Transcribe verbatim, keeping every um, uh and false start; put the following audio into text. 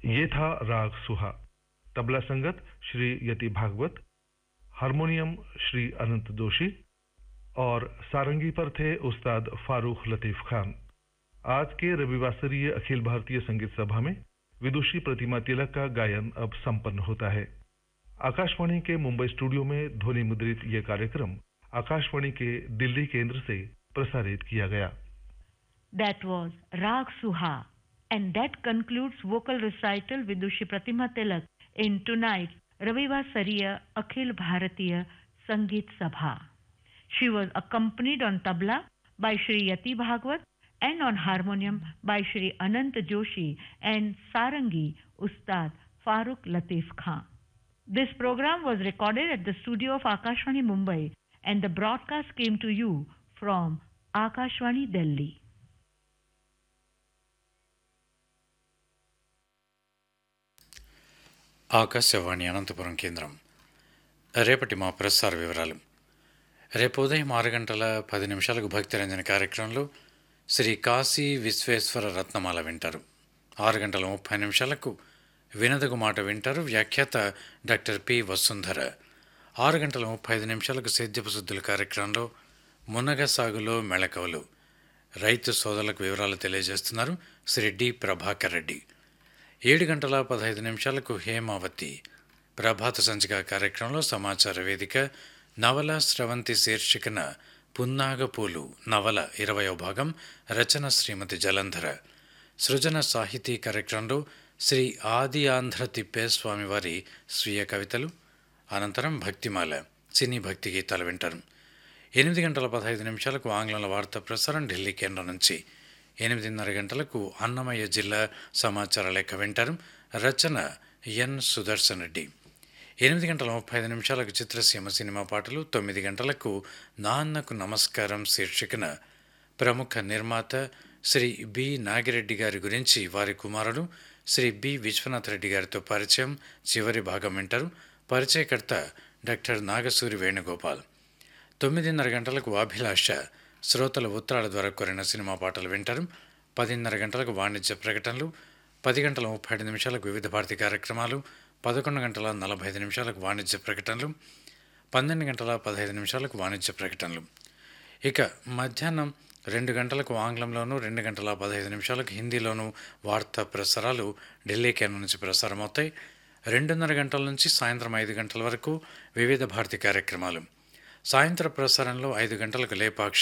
ये था राग सुहा। तबला संगत श्री यति भागवत, हारमोनियम श्री अनंत जोशी और सारंगी पर थे उस्ताद फारूक लतीफ खान। आज के रविवासरीय अखिल भारतीय संगीत सभा में विदुषी प्रतिमा तिलक का गायन अब संपन्न होता है। आकाशवाणी के मुंबई स्टूडियो में ध्वनि मुद्रित यह कार्यक्रम आकाशवाणी के दिल्ली केंद्र से प्रसारित किया गया। That was Rag Suha, and that concludes vocal recital Vidushi Pratima Tilak in tonight's Ravivasariya Akhil Bharatiya Sangeet Sabha. She was accompanied on tabla by Shri Yati Bhagwat and on harmonium by Shri Anant Joshi and Sarangi Ustad Farooq Latif Khan. This program was recorded at the studio of Akashvani Mumbai, and the broadcast came to you from Akashvani Delhi. Akashvani Anantapuram కేంద్రం. రేపటి మా ప్రసార వివరాలు. రేపు ఉదయం ఆరు గంటల పది నిమిషాలకు భక్తిరంజన కార్యక్రమంలో శ్రీ కాశీ విశ్వేశ్వర రత్నమాల వింటారు. ఆరు గంటల ముప్పై నిమిషాలకు వినదగు మాట వింటారు. వ్యాఖ్యాత డాక్టర్ పి వసుంధర. ఆరు గంటల ముప్పై ఐదు నిమిషాలకు సేద్యపు శుద్ధుల కార్యక్రమంలో మునగ సాగులో మెళకవలు రైతు సోదరులకు వివరాలు తెలియజేస్తున్నారు శ్రీ డి ప్రభాకర్ రెడ్డి. ఏడు గంటల పదహైదు నిమిషాలకు హేమావతి ప్రభాత సంచిక కార్యక్రమంలో సమాచార వేదిక నవల స్రవంతి శీర్షికన పున్నాగపూలు నవల ఇరవయో భాగం, రచన శ్రీమతి జలంధర. సృజన సాహితీ కార్యక్రమంలో శ్రీ ఆది ఆంధ్ర తిప్పేస్వామి వారి స్వీయ కవితలు, అనంతరం భక్తిమాల సినీ భక్తి గీతాలు వింటారు. ఎనిమిది గంటల పదహైదు నిమిషాలకు ఆంగ్లంలో వార్తా ప్రసారం ఢిల్లీ కేంద్రం నుంచి. ఎనిమిదిన్నర గంటలకు అన్నమయ్య జిల్లా సమాచార లేఖ వింటారు. రచన ఎన్ సుదర్శన్ రెడ్డి. ఎనిమిది గంటల ముప్పై ఐదు నిమిషాలకు చిత్రసీమ సినిమా పాటలు. తొమ్మిది గంటలకు నాన్నకు నమస్కారం శీర్షికన ప్రముఖ నిర్మాత శ్రీ బి నాగిరెడ్డి గారి గురించి వారి కుమారుడు శ్రీ బి విశ్వనాథ్ రెడ్డి గారితో పరిచయం చివరి భాగం వింటారు. పరిచయకర్త డాక్టర్ నాగసూరి వేణుగోపాల్. తొమ్మిదిన్నర గంటలకు అభిలాష శ్రోతల ఉత్తరాల ద్వారా కోరిన సినిమా పాటలు వింటారు. పదిన్నర గంటలకు వాణిజ్య ప్రకటనలు. పది గంటల ముప్పై ఐదు నిమిషాలకు వివిధ భారతి కార్యక్రమాలు. పదకొండు గంటల నలభై ఐదు నిమిషాలకు వాణిజ్య ప్రకటనలు. పన్నెండు గంటల పదహైదు నిమిషాలకు వాణిజ్య ప్రకటనలు. ఇక మధ్యాహ్నం రెండు గంటలకు ఆంగ్లంలోనూ, రెండు గంటల పదహైదు నిమిషాలకు హిందీలోనూ వార్తా ప్రసారాలు ఢిల్లీ కేంద్రం నుంచి ప్రసారమవుతాయి. రెండున్నర గంటల నుంచి సాయంత్రం ఐదు గంటల వరకు వివిధ భారతి కార్యక్రమాలు. సాయంత్ర ప్రసారంలో ఐదు గంటలకు లేపాక్షి